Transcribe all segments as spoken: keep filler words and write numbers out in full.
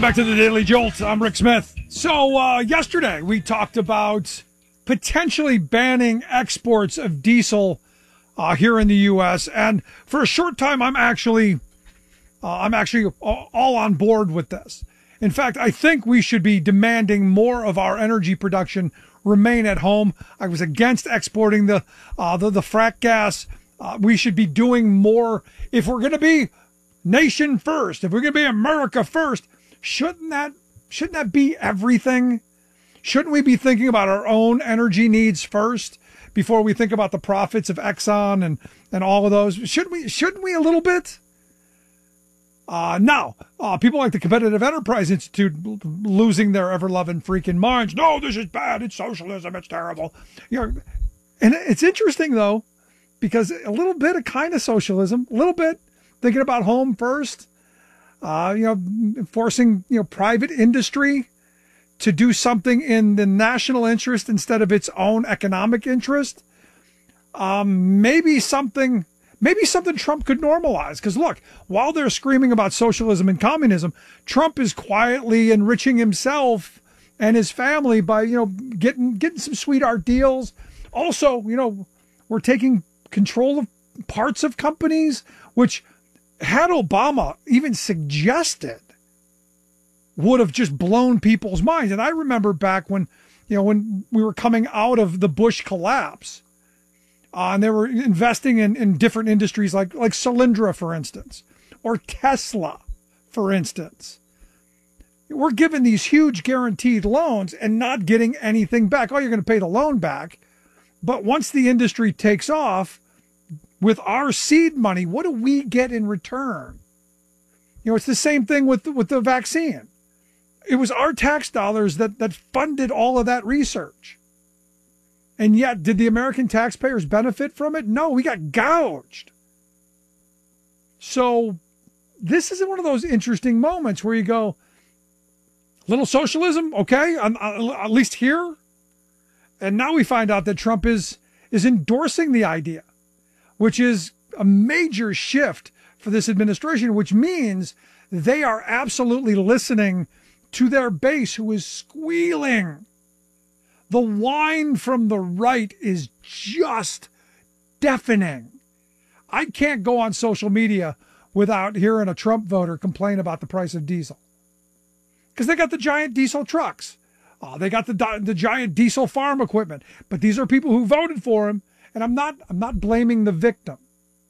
back to the Daily Jolt. I'm Rick Smith. So uh, yesterday we talked about potentially banning exports of diesel uh, here in the U S, and for a short time, I'm actually, uh, I'm actually all on board with this. In fact, I think we should be demanding more of our energy production remain at home. I was against exporting the uh, the, the frack gas. Uh, we should be doing more if we're going to be nation first. If we're going to be America first, shouldn't that shouldn't that be everything? Shouldn't we be thinking about our own energy needs first before we think about the profits of Exxon and, and all of those? Shouldn't we, shouldn't we a little bit? Uh, now, uh, people like the Competitive Enterprise Institute losing their ever-loving freaking minds. No, this is bad. It's socialism. It's terrible. You know, and it's interesting, though, because a little bit of kind of socialism, a little bit thinking about home first, uh, you know, forcing, you know, private industry to do something in the national interest instead of its own economic interest. Um, maybe something, maybe something Trump could normalize. Because look, while they're screaming about socialism and communism, Trump is quietly enriching himself and his family by, you know, getting getting some sweetheart deals. Also, you know, we're taking control of parts of companies, which had Obama even suggested would have just blown people's minds. And I remember back when, you know, when we were coming out of the Bush collapse, uh, and they were investing in, in different industries like, like Solyndra, for instance, or Tesla, for instance. We're given these huge guaranteed loans and not getting anything back. Oh, you're going to pay the loan back. But once the industry takes off with our seed money, what do we get in return? You know, it's the same thing with, with the vaccine. It was our tax dollars that, that funded all of that research. And yet, did the American taxpayers benefit from it? No, we got gouged. So this is one of those interesting moments where you go, little socialism, okay, at least here. And now we find out that Trump is, is endorsing the idea, which is a major shift for this administration, which means they are absolutely listening to their base, who is squealing. The whine from the right is just deafening. I can't go on social media without hearing a Trump voter complain about the price of diesel. Because they got the giant diesel trucks. Uh, they got the, the giant diesel farm equipment. But these are people who voted for him. And I'm not, I'm not blaming the victim.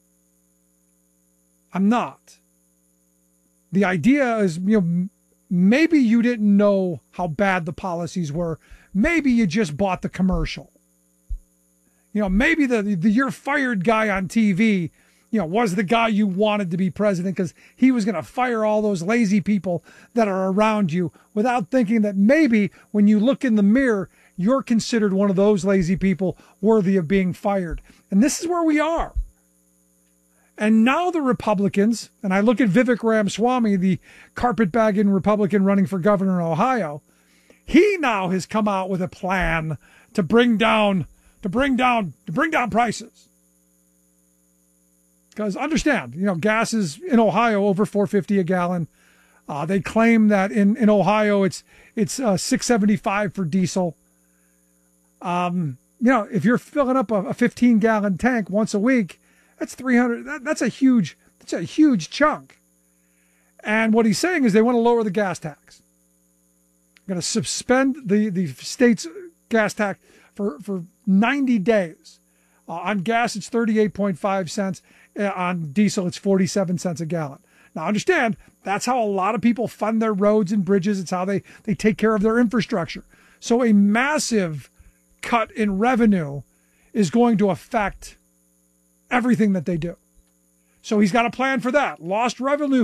I'm not. The idea is, you know, maybe you didn't know how bad the policies were. Maybe you just bought the commercial. You know, maybe the, the you're fired guy on T V, you know, was the guy you wanted to be president because he was going to fire all those lazy people that are around you without thinking that maybe when you look in the mirror, you're considered one of those lazy people worthy of being fired. And this is where we are. And now the Republicans, and I look at Vivek Ramaswamy, the carpetbagging Republican running for governor in Ohio, he now has come out with a plan to bring down, to bring down, to bring down prices. Because understand, you know, gas is in Ohio over four fifty a gallon. Uh, they claim that in, in Ohio it's it's uh, six seventy-five for diesel. Um, you know, if you're filling up a, a fifteen gallon tank once a week, that's three hundred. That, that's a huge, that's a huge chunk. And what he's saying is they want to lower the gas tax. They're going to suspend the, the state's gas tax for, for ninety days. Uh, on gas, it's thirty-eight point five cents. Uh, on diesel, it's forty-seven cents a gallon. Now, understand, that's how a lot of people fund their roads and bridges. It's how they, they take care of their infrastructure. So a massive cut in revenue is going to affect everything that they do. So he's got a plan for that. Lost revenue